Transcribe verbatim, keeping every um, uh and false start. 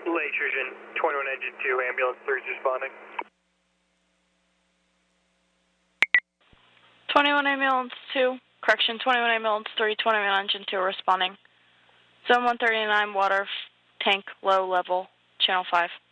Lake Sturgeon, twenty-one Engine two, ambulance three is responding. twenty-one ambulance two, correction, twenty-one ambulance three, twenty-one engine two responding. Zone one thirty-nine, water tank low level, channel five.